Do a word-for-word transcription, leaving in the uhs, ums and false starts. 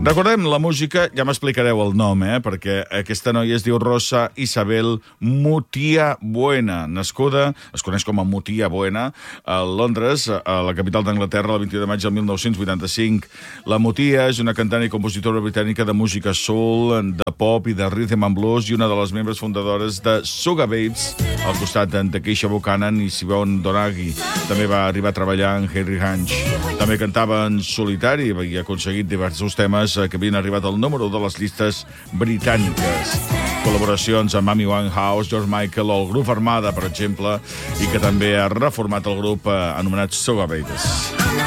Recordem la música, ja m'explicareu el nom, eh? Perquè aquesta noia es diu Rosa Isabel Mutia Buena, nascuda, es coneix com a Mutia Buena, a Londres, a la capital d'Anglaterra, el vint-i-u de maig del mil nou-cents vuitanta-cinc. La Mutia és una cantant i compositora britànica de música soul, de pop i de rhythm and blues i una de les membres fundadores de Sugababes, al costat de Keisha Buchanan i Siobhan Donaghy. També va arribar a treballar amb Henry Hunch. També cantava en solitari i ha aconseguit diversos temes que havien arribat al número de les llistes britàniques. Col·laboracions amb Amy Winehouse, George Michael o el grup Armada, per exemple, i que també ha reformat el grup anomenat Sugababes.